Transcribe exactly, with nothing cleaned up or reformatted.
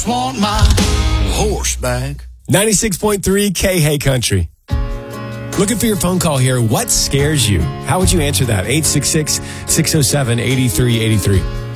Want my horse back. ninety-six point three K Hey Country. Looking for your phone call here. What scares you? How would you answer that? eight six six, six oh seven, eight three eight three.